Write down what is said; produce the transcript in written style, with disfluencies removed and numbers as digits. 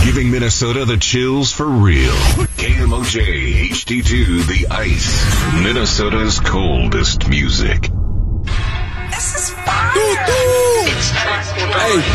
Giving Minnesota the chills for real. KMOJ HD2 The Ice. Minnesota's coldest music. This is fire. Hey.